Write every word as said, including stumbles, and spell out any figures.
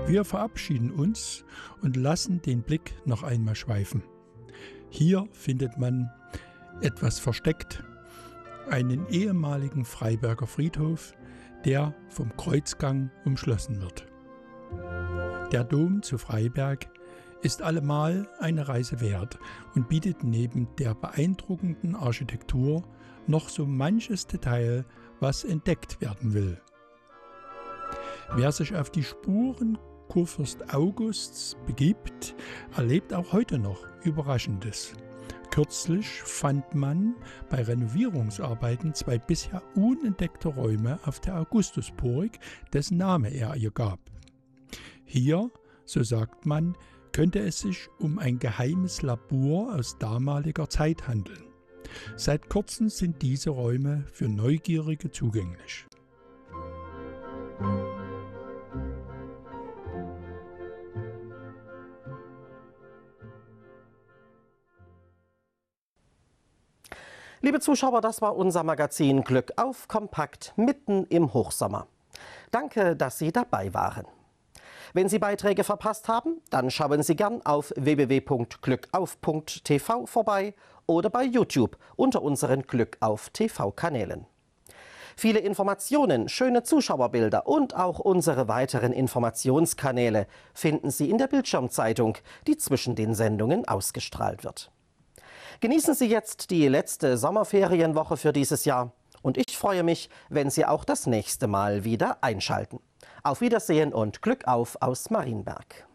Wir verabschieden uns und lassen den Blick noch einmal schweifen. Hier findet man etwas versteckt einen ehemaligen Freiberger Friedhof, der vom Kreuzgang umschlossen wird. Der Dom zu Freiberg ist allemal eine Reise wert und bietet neben der beeindruckenden Architektur noch so manches Detail, was entdeckt werden will. Wer sich auf die Spuren Kurfürst Augusts begibt, erlebt auch heute noch Überraschendes. Kürzlich fand man bei Renovierungsarbeiten zwei bisher unentdeckte Räume auf der Augustusburg, dessen Name er ihr gab. Hier, so sagt man, könnte es sich um ein geheimes Labor aus damaliger Zeit handeln. Seit kurzem sind diese Räume für Neugierige zugänglich. Liebe Zuschauer, das war unser Magazin Glück auf Kompakt mitten im Hochsommer. Danke, dass Sie dabei waren. Wenn Sie Beiträge verpasst haben, dann schauen Sie gern auf w w w punkt glückauf punkt t v vorbei oder bei YouTube unter unseren Glückauf T V-Kanälen. Viele Informationen, schöne Zuschauerbilder und auch unsere weiteren Informationskanäle finden Sie in der Bildschirmzeitung, die zwischen den Sendungen ausgestrahlt wird. Genießen Sie jetzt die letzte Sommerferienwoche für dieses Jahr und ich freue mich, wenn Sie auch das nächste Mal wieder einschalten. Auf Wiedersehen und Glück auf aus Marienberg.